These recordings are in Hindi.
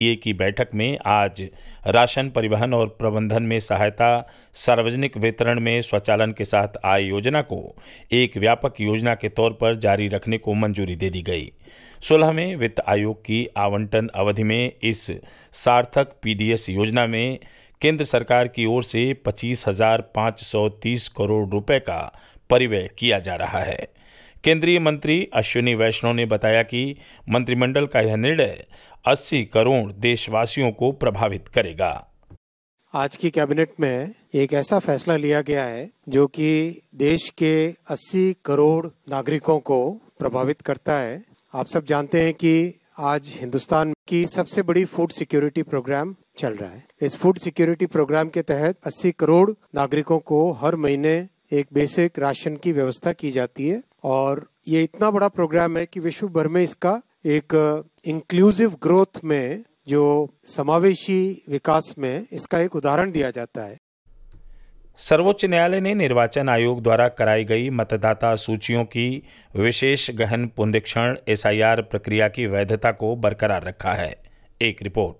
की बैठक में आज राशन परिवहन और प्रबंधन में सहायता, सार्वजनिक वितरण में स्वचालन के साथ आय योजना को एक व्यापक योजना के तौर पर जारी रखने को मंजूरी दे दी गई। 16वें वित्त आयोग की आवंटन अवधि में इस सार्थक पीडीएस योजना में केंद्र सरकार की ओर से 25,530 करोड़ रुपए का परिव्यय किया जा रहा है। केंद्रीय मंत्री अश्विनी वैष्णव ने बताया कि मंत्रिमंडल का यह निर्णय 80 करोड़ देशवासियों को प्रभावित करेगा। आज की कैबिनेट में एक ऐसा फैसला लिया गया है जो कि देश के 80 करोड़ नागरिकों को प्रभावित करता है। आप सब जानते हैं कि आज हिंदुस्तान की सबसे बड़ी फूड सिक्योरिटी प्रोग्राम चल रहा है। इस फूड सिक्योरिटी प्रोग्राम के तहत 80 करोड़ नागरिकों को हर महीने एक बेसिक राशन की व्यवस्था की जाती है और ये इतना बड़ा प्रोग्राम है कि विश्व भर में इसका एक इंक्लूसिव ग्रोथ में, जो समावेशी विकास में इसका एक उदाहरण दिया जाता है। सर्वोच्च न्यायालय ने निर्वाचन आयोग द्वारा कराई गई मतदाता सूचियों की विशेष गहन पुनरीक्षण एसआईआर प्रक्रिया की वैधता को बरकरार रखा है। एक रिपोर्ट।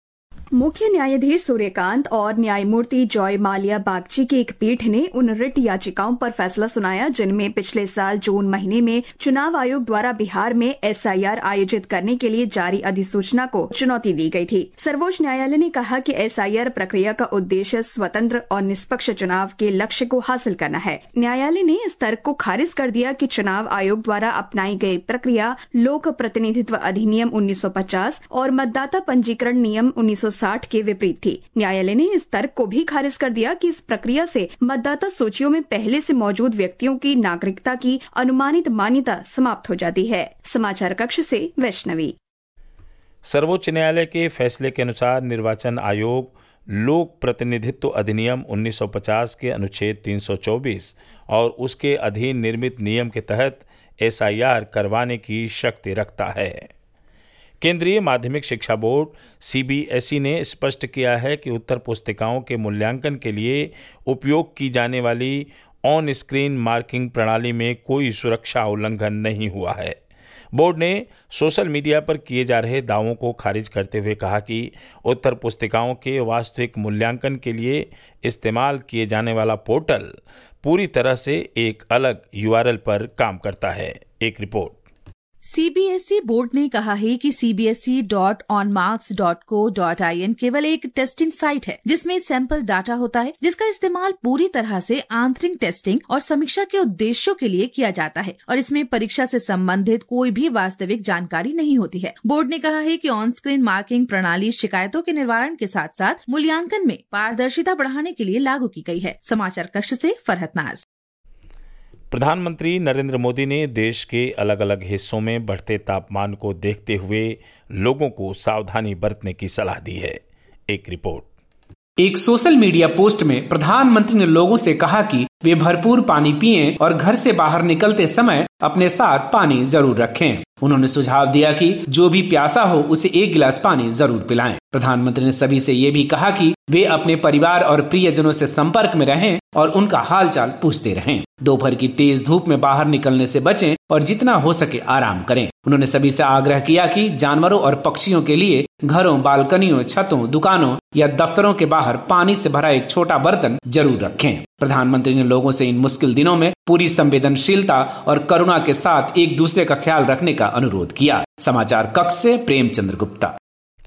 मुख्य न्यायाधीश सूर्यकांत और न्यायमूर्ति जॉय माल्या बागची की एक पीठ ने उन रिट याचिकाओं पर फैसला सुनाया जिनमें पिछले साल जून महीने में चुनाव आयोग द्वारा बिहार में एसआईआर आयोजित करने के लिए जारी अधिसूचना को चुनौती दी गई थी। सर्वोच्च न्यायालय ने कहा कि एसआईआर प्रक्रिया का उद्देश्य स्वतंत्र और निष्पक्ष चुनाव के लक्ष्य को हासिल करना है। न्यायालय ने इस तर्क को खारिज कर दिया कि चुनाव आयोग द्वारा अपनाई गई प्रक्रिया लोक प्रतिनिधित्व अधिनियम 1950 और मतदाता पंजीकरण नियम 1960 के विपरीत थी। न्यायालय ने इस तर्क को भी खारिज कर दिया कि इस प्रक्रिया से मतदाता सूचियों में पहले से मौजूद व्यक्तियों की नागरिकता की अनुमानित मान्यता समाप्त हो जाती है। समाचार कक्ष से वैष्णवी। सर्वोच्च न्यायालय के फैसले के अनुसार निर्वाचन आयोग लोक प्रतिनिधित्व अधिनियम 1950 के अनुच्छेद 324 और उसके अधीन निर्मित नियम के तहत एसआईआर करवाने की शक्ति रखता है। केंद्रीय माध्यमिक शिक्षा बोर्ड सीबीएसई ने स्पष्ट किया है कि उत्तर पुस्तिकाओं के मूल्यांकन के लिए उपयोग की जाने वाली ऑन स्क्रीन मार्किंग प्रणाली में कोई सुरक्षा उल्लंघन नहीं हुआ है। बोर्ड ने सोशल मीडिया पर किए जा रहे दावों को खारिज करते हुए कहा कि उत्तर पुस्तिकाओं के वास्तविक मूल्यांकन के लिए इस्तेमाल किए जाने वाला पोर्टल पूरी तरह से एक अलग यूआरएल पर काम करता है। एक रिपोर्ट। सीबीएसई बोर्ड ने कहा है कि cbse.onmarks.co.in केवल एक टेस्टिंग साइट है जिसमें सैंपल डाटा होता है जिसका इस्तेमाल पूरी तरह से आंतरिक टेस्टिंग और समीक्षा के उद्देश्यों के लिए किया जाता है और इसमें परीक्षा से संबंधित कोई भी वास्तविक जानकारी नहीं होती है। बोर्ड ने कहा है कि ऑन स्क्रीन मार्किंग प्रणाली शिकायतों के निवारण के साथ साथ मूल्यांकन में पारदर्शिता बढ़ाने के लिए लागू की गई है। समाचार कक्ष से फरहत नाज। प्रधानमंत्री नरेंद्र मोदी ने देश के अलग अलग हिस्सों में बढ़ते तापमान को देखते हुए लोगों को सावधानी बरतने की सलाह दी है। एक रिपोर्ट। एक सोशल मीडिया पोस्ट में प्रधानमंत्री ने लोगों से कहा कि वे भरपूर पानी पिएं और घर से बाहर निकलते समय अपने साथ पानी जरूर रखें। उन्होंने सुझाव दिया कि जो भी प्यासा हो उसे 1 गिलास पानी जरूर पिलाएं। प्रधानमंत्री ने सभी से ये भी कहा कि वे अपने परिवार और प्रियजनों से संपर्क में रहें और उनका हालचाल पूछते रहें। दोपहर की तेज धूप में बाहर निकलने से बचें और जितना हो सके आराम करें। उन्होंने सभी से आग्रह किया कि जानवरों और पक्षियों के लिए घरों, बालकनियों, छतों, दुकानों या दफ्तरों के बाहर पानी से भरा एक छोटा बर्तन जरूर रखें। प्रधानमंत्री ने लोगों से इन मुश्किल दिनों में पूरी संवेदनशीलता और करुणा के साथ एक दूसरे का ख्याल रखने का अनुरोध किया। समाचार कक्ष से प्रेमचंद्र गुप्ता।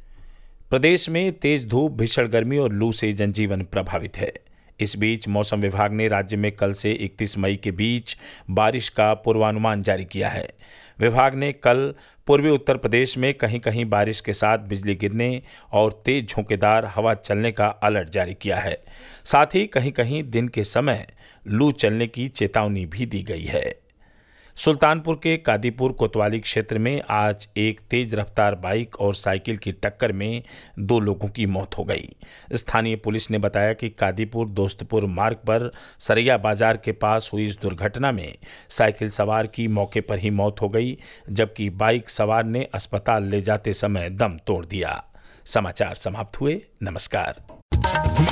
प्रदेश में तेज धूप, भीषण गर्मी और लू से जनजीवन प्रभावित है। इस बीच मौसम विभाग ने राज्य में कल से 31 मई के बीच बारिश का पूर्वानुमान जारी किया है। विभाग ने कल पूर्वी उत्तर प्रदेश में कहीं कहीं बारिश के साथ बिजली गिरने और तेज झोंकेदार हवा चलने का अलर्ट जारी किया है। साथ ही कहीं कहीं दिन के समय लू चलने की चेतावनी भी दी गई है। सुल्तानपुर के कादीपुर कोतवाली क्षेत्र में आज एक तेज रफ्तार बाइक और साइकिल की टक्कर में 2 लोगों की मौत हो गई। स्थानीय पुलिस ने बताया कि कादीपुर दोस्तपुर मार्ग पर सरैया बाजार के पास हुई इस दुर्घटना में साइकिल सवार की मौके पर ही मौत हो गई, जबकि बाइक सवार ने अस्पताल ले जाते समय दम तोड़ दिया। समाचार समाप्त हुए। नमस्कार।